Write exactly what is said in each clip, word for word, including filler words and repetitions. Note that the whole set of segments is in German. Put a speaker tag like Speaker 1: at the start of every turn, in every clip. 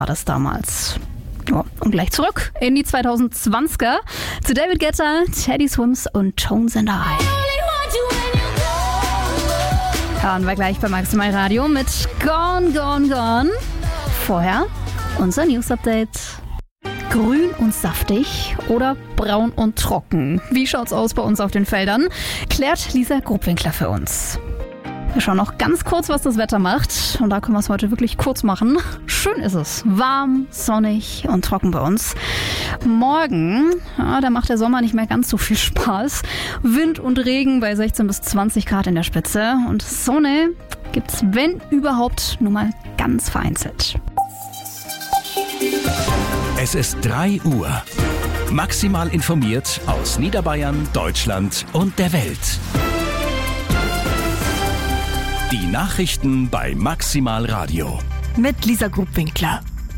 Speaker 1: war das damals. Ja, und gleich zurück in die zweitausendzwanziger zu David Guetta, Teddy Swims und Tones and I. Hören wir gleich bei Maximal Radio mit Gone, Gone, Gone. Vorher unser News-Update. Grün und saftig oder braun und trocken? Wie schaut's aus bei uns auf den Feldern? Klärt Lisa Grubwinkler für uns. Wir schauen noch ganz kurz, was das Wetter macht. Und da können wir es heute wirklich kurz machen. Schön ist es. Warm, sonnig und trocken bei uns. Morgen, ja, da macht der Sommer nicht mehr ganz so viel Spaß. Wind und Regen bei sechzehn bis zwanzig Grad in der Spitze. Und Sonne gibt's, wenn überhaupt, nur mal ganz vereinzelt.
Speaker 2: Es ist drei Uhr. Maximal informiert aus Niederbayern, Deutschland und der Welt. Die Nachrichten bei Maximal Radio.
Speaker 3: Mit Lisa Grubwinkler.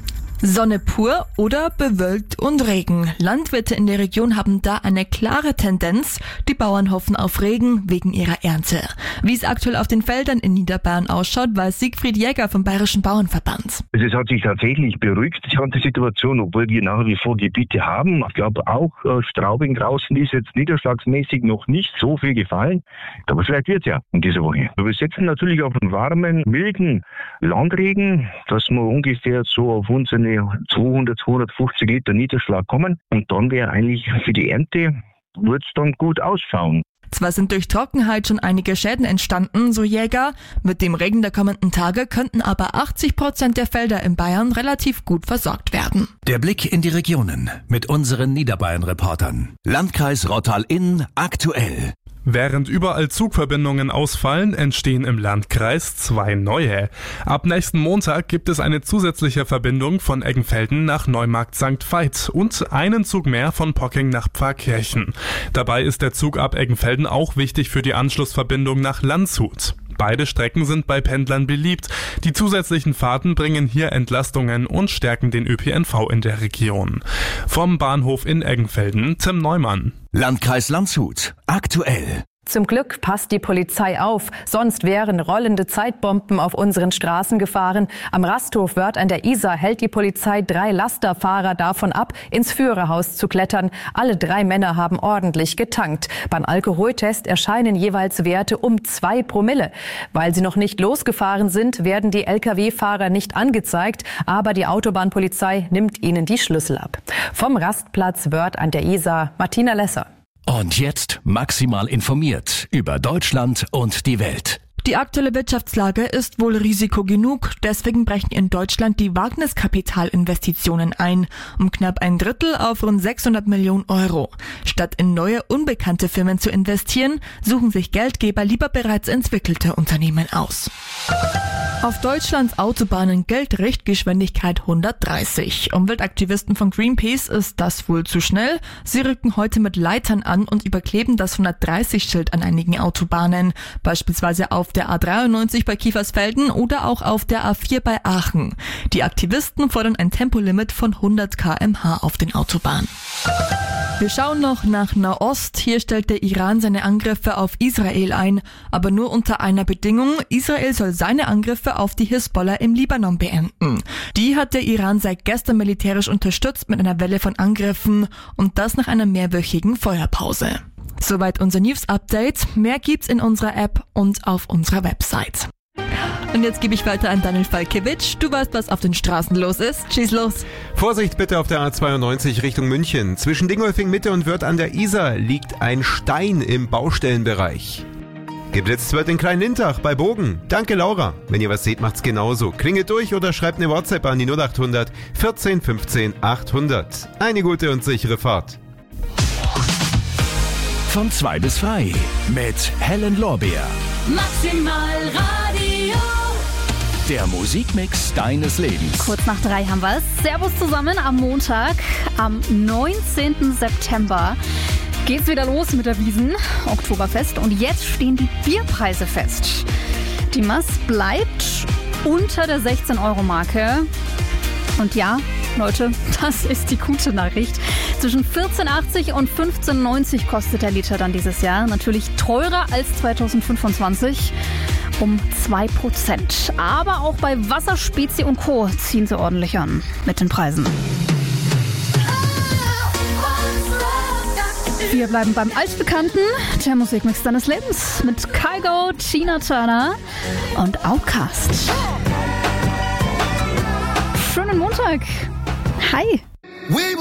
Speaker 3: Sonne pur oder bewölkt und Regen. Landwirte in der Region haben da eine klare Tendenz. Die Bauern hoffen auf Regen wegen ihrer Ernte. Wie es aktuell auf den Feldern in Niederbayern ausschaut, weiß Siegfried Jäger vom Bayerischen Bauernverband.
Speaker 4: Es hat sich tatsächlich beruhigt, die ganze Situation, obwohl wir nach wie vor Gebiete haben. Ich glaube auch äh, Straubing draußen ist jetzt niederschlagsmäßig noch nicht so viel gefallen. Aber vielleicht wird es ja in dieser Woche. Wir setzen natürlich auf einen warmen, milden Landregen, dass wir ungefähr so auf unsere zweihundert, zweihundertfünfzig Liter Niederschlag kommen. Und dann wäre eigentlich für die Ernte, wird es dann gut ausschauen.
Speaker 3: Zwar sind durch Trockenheit schon einige Schäden entstanden, so Jäger. Mit dem Regen der kommenden Tage könnten aber achtzig Prozent der Felder in Bayern relativ gut versorgt werden.
Speaker 2: Der Blick in die Regionen mit unseren Niederbayern-Reportern. Landkreis Rottal-Inn aktuell.
Speaker 5: Während überall Zugverbindungen ausfallen, entstehen im Landkreis zwei neue. Ab nächsten Montag gibt es eine zusätzliche Verbindung von Eggenfelden nach Neumarkt Sankt Veit und einen Zug mehr von Pocking nach Pfarrkirchen. Dabei ist der Zug ab Eggenfelden auch wichtig für die Anschlussverbindung nach Landshut. Beide Strecken sind bei Pendlern beliebt. Die zusätzlichen Fahrten bringen hier Entlastungen und stärken den Ö P N V in der Region. Vom Bahnhof in Eggenfelden, Tim Neumann.
Speaker 2: Landkreis Landshut, aktuell.
Speaker 6: Zum Glück passt die Polizei auf, sonst wären rollende Zeitbomben auf unseren Straßen gefahren. Am Rasthof Wörth an der Isar hält die Polizei drei Lasterfahrer davon ab, ins Führerhaus zu klettern. Alle drei Männer haben ordentlich getankt. Beim Alkoholtest erscheinen jeweils Werte um zwei Promille. Weil sie noch nicht losgefahren sind, werden die L K W-Fahrer nicht angezeigt, aber die Autobahnpolizei nimmt ihnen die Schlüssel ab. Vom Rastplatz Wörth an der Isar, Martina Lesser.
Speaker 2: Und jetzt maximal informiert über Deutschland und die Welt.
Speaker 3: Die aktuelle Wirtschaftslage ist wohl Risiko genug, deswegen brechen in Deutschland die Wagniskapitalinvestitionen ein, um knapp ein Drittel auf rund sechshundert Millionen Euro. Statt in neue, unbekannte Firmen zu investieren, suchen sich Geldgeber lieber bereits entwickelte Unternehmen aus. Auf Deutschlands Autobahnen gilt Richtgeschwindigkeit hundertdreißig. Umweltaktivisten von Greenpeace ist das wohl zu schnell. Sie rücken heute mit Leitern an und überkleben das hundertdreißig-Schild an einigen Autobahnen, beispielsweise auf der A dreiundneunzig bei Kiefersfelden oder auch auf der A vier bei Aachen. Die Aktivisten fordern ein Tempolimit von hundert Kilometer pro Stunde auf den Autobahnen. Wir schauen noch nach Nahost. Hier stellt der Iran seine Angriffe auf Israel ein, aber nur unter einer Bedingung: Israel soll seine Angriffe auf die Hisbollah im Libanon beenden. Die hat der Iran seit gestern militärisch unterstützt mit einer Welle von Angriffen und das nach einer mehrwöchigen Feuerpause. Soweit unser News-Update. Mehr gibt's in unserer App und auf unserer Website. Und jetzt gebe ich weiter an Daniel Falkiewicz. Du weißt, was auf den Straßen los ist. Schieß los.
Speaker 7: Vorsicht bitte auf der A zweiundneunzig Richtung München. Zwischen Dingolfing Mitte und Wörth an der Isar liegt ein Stein im Baustellenbereich. Geblitzt wird in Klein-Lintach bei Bogen. Danke Laura. Wenn ihr was seht, macht's genauso. Klingelt durch oder schreibt eine WhatsApp an die null achthundert vierzehn fünfzehn achthundert. Eine gute und sichere Fahrt.
Speaker 2: Von zwei bis frei mit Helen Lorbeer.
Speaker 1: Maximal Radio.
Speaker 2: Der Musikmix deines Lebens.
Speaker 1: Kurz nach drei haben wir es. Servus zusammen am Montag, am neunzehnten September. Geht's wieder los mit der Wiesn Oktoberfest und jetzt stehen die Bierpreise fest. Die Maß bleibt unter der sechzehn Euro Marke. Und ja, Leute, das ist die gute Nachricht. Zwischen vierzehn achtzig und fünfzehn neunzig kostet der Liter dann dieses Jahr. Natürlich teurer als zweitausendfünfundzwanzig. um zwei Prozent. Aber auch bei Wasser, Spezi und Co. ziehen sie ordentlich an mit den Preisen. Wir bleiben beim Altbekannten, der Musikmix deines Lebens mit Kygo, Tina Turner und Outkast. Schönen Montag. Hi.